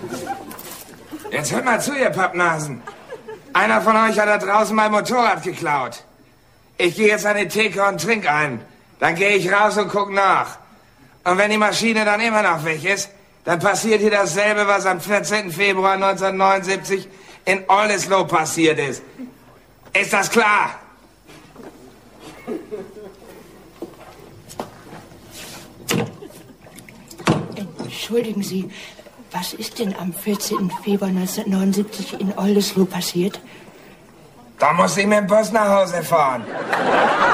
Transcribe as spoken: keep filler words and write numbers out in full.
Jetzt hört mal zu, ihr Pappnasen. Einer von euch hat da draußen mein Motorrad geklaut. Ich gehe jetzt an die Theke und trink einen. Dann gehe ich raus und guck nach. Und wenn die Maschine dann immer noch weg ist, dann passiert hier dasselbe, was am vierzehnten Februar neunzehnhundertneunundsiebzig in Oldesloe passiert ist. Ist das klar? Entschuldigen Sie, was ist denn am vierzehnten Februar neunzehnhundertneunundsiebzig in Oldesloe passiert? Da muss ich mit dem Bus nach Hause fahren.